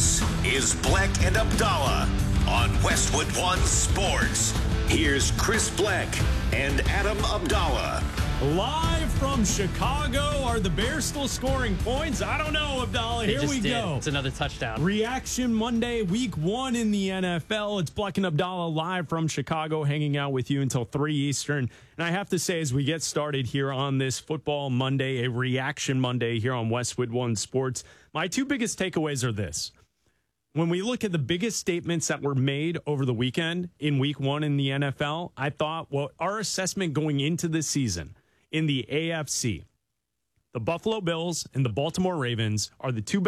This is Black and Abdallah on Westwood One Sports. Here's Chris Black and Adam Abdallah. Live from Chicago. Are the Bears still scoring points? I don't know, Abdallah. Here we go. It's another touchdown. Reaction Monday, week 1 in the NFL. It's Black and Abdallah live from Chicago, hanging out with you until 3 Eastern. And I have to say, as we get started here on this Football Monday, a Reaction Monday here on Westwood One Sports, my two biggest takeaways are this. When we look at the biggest statements that were made over the weekend in week 1 in the NFL, I thought, well, our assessment going into this season in the AFC, the Buffalo Bills and the Baltimore Ravens are the two